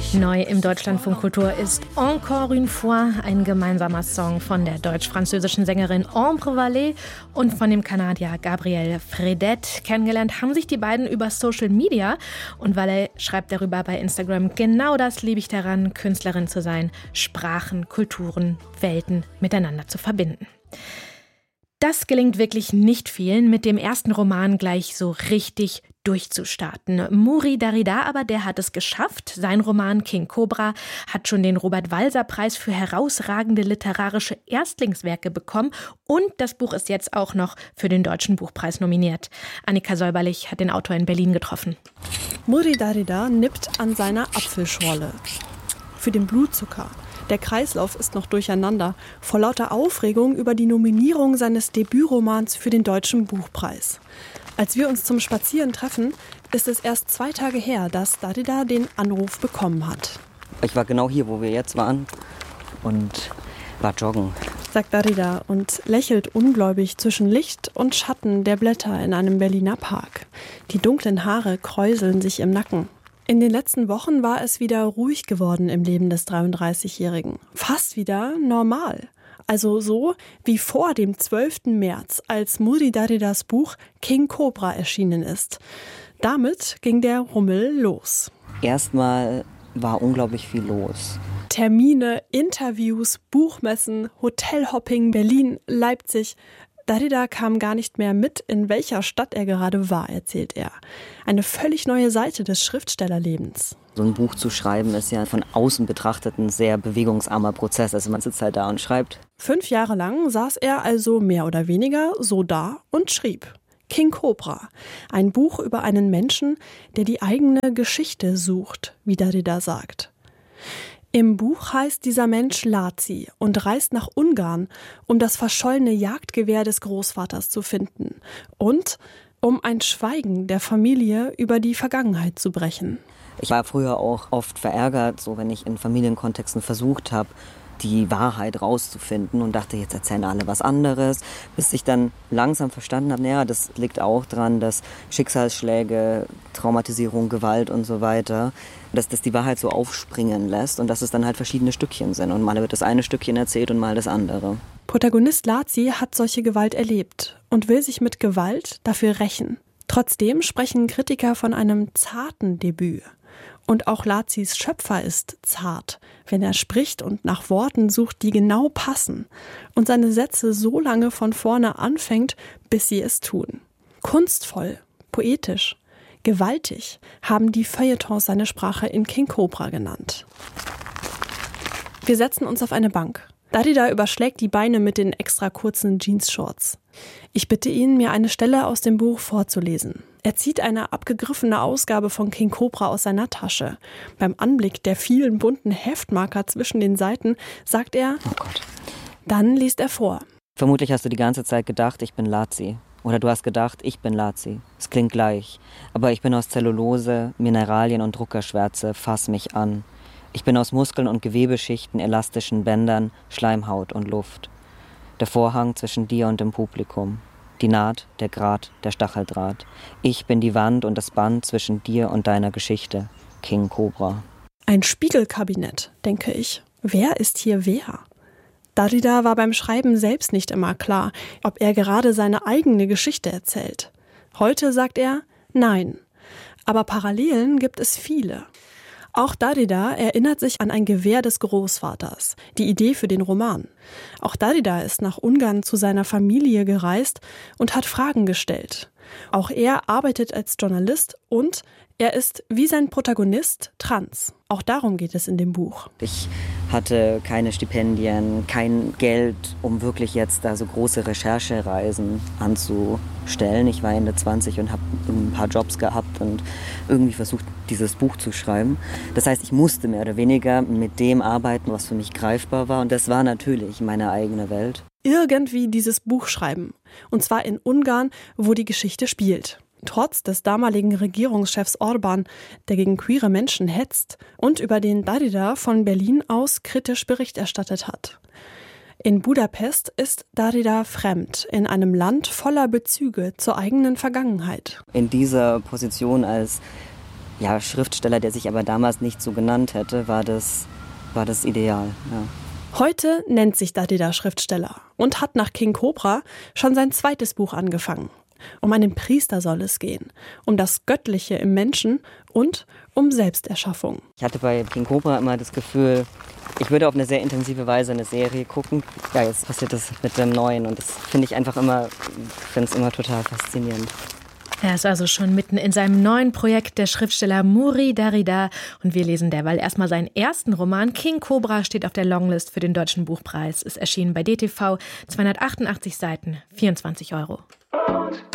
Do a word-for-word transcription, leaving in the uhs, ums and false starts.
Neu im Deutschlandfunk Kultur ist Encore une fois ein gemeinsamer Song von der deutsch-französischen Sängerin Ambre Vallée und von dem Kanadier Gabriel Fredette. Kennengelernt haben sich die beiden über Social Media und Vallée schreibt darüber bei Instagram: Genau das liebe ich daran, Künstlerin zu sein, Sprachen, Kulturen, Welten miteinander zu verbinden. Das gelingt wirklich nicht vielen, mit dem ersten Roman gleich so richtig durchzustarten. Mouri Darida aber, der hat es geschafft. Sein Roman King Cobra hat schon den Robert-Walser-Preis für herausragende literarische Erstlingswerke bekommen und das Buch ist jetzt auch noch für den Deutschen Buchpreis nominiert. Annika Säuberlich hat den Autor in Berlin getroffen. Mouri Darida nippt an seiner Apfelschorle. Für den Blutzucker. Der Kreislauf ist noch durcheinander, vor lauter Aufregung über die Nominierung seines Debütromans für den Deutschen Buchpreis. Als wir uns zum Spazieren treffen, ist es erst zwei Tage her, dass Darida den Anruf bekommen hat. Ich war genau hier, wo wir jetzt waren und war joggen, sagt Darida und lächelt ungläubig zwischen Licht und Schatten der Blätter in einem Berliner Park. Die dunklen Haare kräuseln sich im Nacken. In den letzten Wochen war es wieder ruhig geworden im Leben des dreiunddreißigjährigen. Fast wieder normal. Also so wie vor dem zwölften März, als Mouri Daridas Buch King Cobra erschienen ist. Damit ging der Rummel los. Erstmal war unglaublich viel los. Termine, Interviews, Buchmessen, Hotelhopping, Berlin, Leipzig. Darida kam gar nicht mehr mit, in welcher Stadt er gerade war, erzählt er. Eine völlig neue Seite des Schriftstellerlebens. So ein Buch zu schreiben ist ja von außen betrachtet ein sehr bewegungsarmer Prozess. Also man sitzt halt da und schreibt. Fünf Jahre lang saß er also mehr oder weniger so da und schrieb. King Cobra, ein Buch über einen Menschen, der die eigene Geschichte sucht, wie Darida sagt. Im Buch heißt dieser Mensch Laci und reist nach Ungarn, um das verschollene Jagdgewehr des Großvaters zu finden und um ein Schweigen der Familie über die Vergangenheit zu brechen. Ich war früher auch oft verärgert, so wenn ich in Familienkontexten versucht habe, die Wahrheit rauszufinden und dachte, jetzt erzählen alle was anderes, bis ich dann langsam verstanden habe, naja, das liegt auch dran, dass Schicksalsschläge, Traumatisierung, Gewalt und so weiter, dass das die Wahrheit so aufspringen lässt und dass es dann halt verschiedene Stückchen sind und mal wird das eine Stückchen erzählt und mal das andere. Protagonist Laci hat solche Gewalt erlebt und will sich mit Gewalt dafür rächen. Trotzdem sprechen Kritiker von einem zarten Debüt. Und auch Lacis Schöpfer ist zart, wenn er spricht und nach Worten sucht, die genau passen und seine Sätze so lange von vorne anfängt, bis sie es tun. Kunstvoll, poetisch, gewaltig haben die Feuilletons seine Sprache in King Cobra genannt. Wir setzen uns auf eine Bank. Darida überschlägt die Beine mit den extra kurzen Jeansshorts. Ich bitte ihn, mir eine Stelle aus dem Buch vorzulesen. Er zieht eine abgegriffene Ausgabe von King Cobra aus seiner Tasche. Beim Anblick der vielen bunten Heftmarker zwischen den Seiten sagt er, oh Gott. Dann liest er vor. Vermutlich hast du die ganze Zeit gedacht, ich bin Laci. Oder du hast gedacht, ich bin Laci. Es klingt gleich. Aber ich bin aus Zellulose, Mineralien und Druckerschwärze. Fass mich an. Ich bin aus Muskeln und Gewebeschichten, elastischen Bändern, Schleimhaut und Luft. Der Vorhang zwischen dir und dem Publikum. Die Naht, der Grat, der Stacheldraht. Ich bin die Wand und das Band zwischen dir und deiner Geschichte. King Cobra. Ein Spiegelkabinett, denke ich. Wer ist hier wer? Darida war beim Schreiben selbst nicht immer klar, ob er gerade seine eigene Geschichte erzählt. Heute sagt er, nein. Aber Parallelen gibt es viele. Auch Darida erinnert sich an ein Gewehr des Großvaters, die Idee für den Roman. Auch Darida ist nach Ungarn zu seiner Familie gereist und hat Fragen gestellt. Auch er arbeitet als Journalist und er ist, wie sein Protagonist, trans. Auch darum geht es in dem Buch. Ich hatte keine Stipendien, kein Geld, um wirklich jetzt da so große Recherchereisen anzustellen. Ich war Ende zwanzig und habe ein paar Jobs gehabt und irgendwie versucht, dieses Buch zu schreiben. Das heißt, ich musste mehr oder weniger mit dem arbeiten, was für mich greifbar war. Und das war natürlich meine eigene Welt. Irgendwie dieses Buch schreiben. Und zwar in Ungarn, wo die Geschichte spielt. Trotz des damaligen Regierungschefs Orbán, der gegen queere Menschen hetzt und über den Darida von Berlin aus kritisch Bericht erstattet hat. In Budapest ist Darida fremd, in einem Land voller Bezüge zur eigenen Vergangenheit. In dieser Position als ja, Schriftsteller, der sich aber damals nicht so genannt hätte, war das, war das ideal. Ja. Heute nennt sich Darida Schriftsteller und hat nach King Cobra schon sein zweites Buch angefangen. Um einen Priester soll es gehen, um das Göttliche im Menschen und um Selbsterschaffung. Ich hatte bei King Cobra immer das Gefühl, ich würde auf eine sehr intensive Weise eine Serie gucken. Ja, jetzt passiert das mit dem Neuen und das finde ich einfach immer, finde es immer total faszinierend. Er ist also schon mitten in seinem neuen Projekt, der Schriftsteller Mouri Darida. Und wir lesen derweil erstmal seinen ersten Roman. King Cobra steht auf der Longlist für den Deutschen Buchpreis. Ist erschienen bei D T V, zweihundertachtundachtzig Seiten, vierundzwanzig Euro.